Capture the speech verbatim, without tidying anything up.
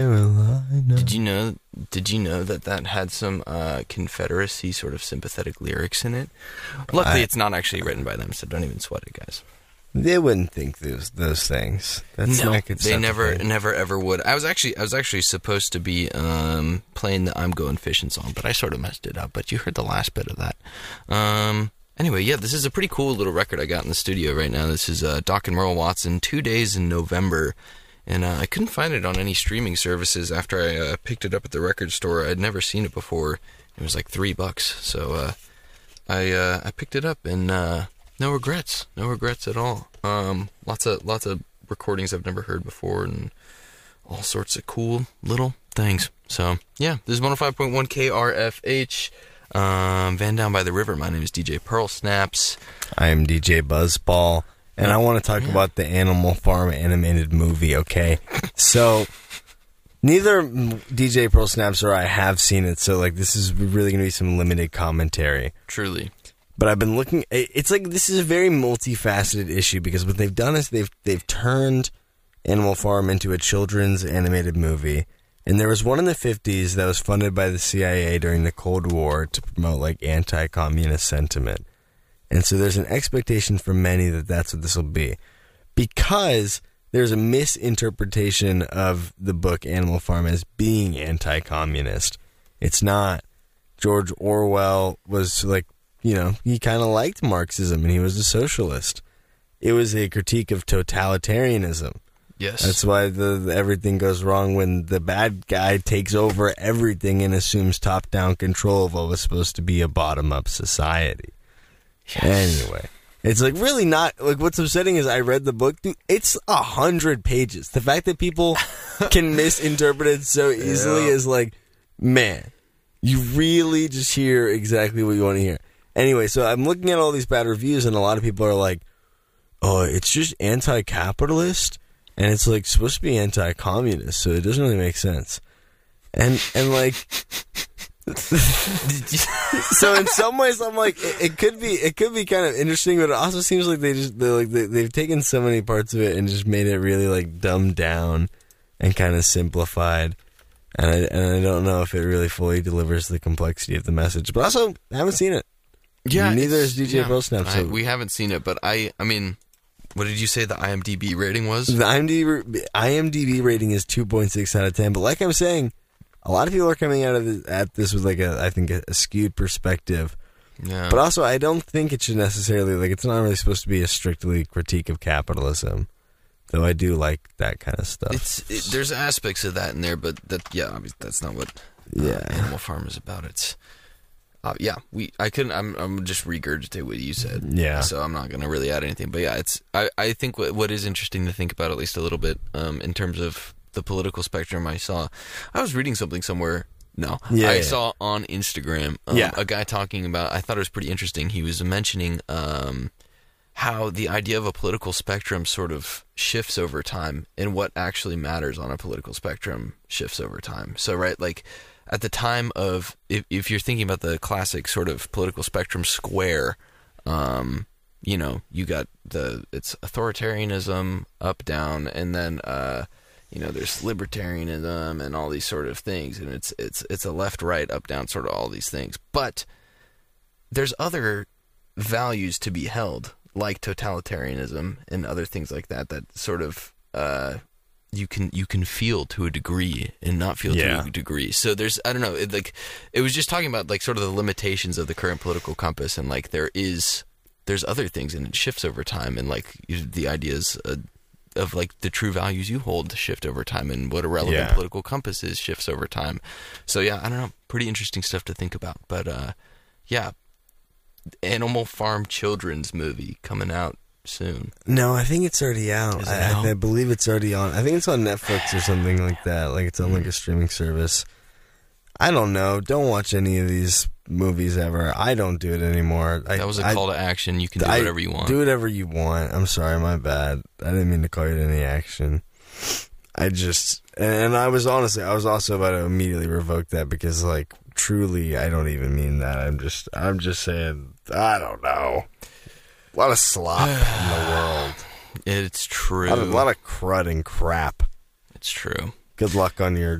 Well, I know. Did you know? Did you know that that had some uh, Confederacy sort of sympathetic lyrics in it? Luckily, I, it's not actually written by them, so don't even sweat it, guys. They wouldn't think those those things. That's no, not they never, never, ever would. I was actually, I was actually supposed to be um, playing the "I'm Going Fishing" song, but I sort of messed it up. But you heard the last bit of that. Um, anyway, yeah, this is a pretty cool little record I got in the studio right now. This is uh, Doc and Merle Watson, Two Days in November, and uh, I couldn't find it on any streaming services after I uh, picked it up at the record store. I'd never seen it before. It was like three bucks, so uh, I uh, I picked it up and. Uh, No regrets, no regrets at all. Um, lots of lots of recordings I've never heard before, and all sorts of cool little things. So yeah, this is one oh five point one K R F H, um, Van Down by the River. My name is D J Pearl Snaps. I am D J Buzzball, and yeah. I want to talk yeah. about the Animal Farm animated movie. Okay, so neither D J Pearl Snaps or I have seen it, so like this is really going to be some limited commentary. Truly. But I've been looking. It's like this is a very multifaceted issue because what they've done is they've they've turned Animal Farm into a children's animated movie. And there was one in the fifties that was funded by the C I A during the Cold War to promote like anti-communist sentiment. And so there's an expectation for many that that's what this will be, because there's a misinterpretation of the book Animal Farm as being anti-communist. It's not. George Orwell was like. You know, he kind of liked Marxism, and he was a socialist. It was a critique of totalitarianism. Yes. That's why the, the everything goes wrong when the bad guy takes over everything and assumes top-down control of what was supposed to be a bottom-up society. Yes. Anyway, it's like really not... Like, what's upsetting is I read the book. Dude, it's a hundred pages. The fact that people can misinterpret it so easily yeah. is like, man, you really just hear exactly what you want to hear. Anyway, so I'm looking at all these bad reviews, and a lot of people are like, oh, it's just anti-capitalist, and it's, like, supposed to be anti-communist, so it doesn't really make sense. And, and like, so in some ways, I'm like, it, it could be, it could be kind of interesting, but it also seems like they just, like, they, they've taken so many parts of it and just made it really, like, dumbed down and kind of simplified. And I, and I don't know if it really fully delivers the complexity of the message, but also, I haven't seen it. Yeah, neither is D J yeah, Pearl Snaps. So. We haven't seen it, but I, I mean, what did you say the I M D B rating was? The I M D B, I M D B rating is two point six out of ten. But like I'm saying, a lot of people are coming out of this, at this with like a, I think, a, a skewed perspective. Yeah. But also, I don't think it should necessarily like. It's not really supposed to be a strictly critique of capitalism, though. I do like that kind of stuff. It's it, there's aspects of that in there, but that yeah, that's not what uh, yeah. Animal Farm is about. It's. Uh, yeah, we. I couldn't. I'm. I'm just regurgitate what you said. Yeah. So I'm not going to really add anything. But yeah, it's. I. I think what what is interesting to think about at least a little bit, um, in terms of the political spectrum. I saw. I was reading something somewhere. No. Yeah. I yeah. saw on Instagram. Um, yeah. A guy talking about. I thought it was pretty interesting. He was mentioning um, how the idea of a political spectrum sort of shifts over time, and what actually matters on a political spectrum shifts over time. So right, like. At the time of, if, if you're thinking about the classic sort of political spectrum square, um, you know, you got the, it's authoritarianism, up, down, and then, uh, you know, there's libertarianism and all these sort of things, and it's, it's, it's a left, right, up, down, sort of all these things. But there's other values to be held, like totalitarianism and other things like that, that sort of, uh, you can you can feel to a degree and not feel yeah. to a degree. So there's I don't know it, like it was just talking about like sort of the limitations of the current political compass, and like there is there's other things, and it shifts over time, and like the ideas uh, of like the true values you hold shift over time, and what a relevant yeah. political compass is shifts over time. So yeah, I don't know, pretty interesting stuff to think about. But uh, yeah, Animal Farm children's movie coming out soon. No, I think it's already out. Is it I, out? I believe it's already on. I think it's on Netflix or something like that. Like it's on like a streaming service. I don't know. Don't watch any of these movies ever. I don't do it anymore. I, that was a I, call to action. You can do I, whatever you want. Do whatever you want. I'm sorry, my bad. I didn't mean to call you to any action. I just, and I was honestly, I was also about to immediately revoke that because, like, truly, I don't even mean that. I'm just, I'm just saying, I don't know. A lot of slop in the world. It's true. A lot, of, a lot of crud and crap. It's true. Good luck on your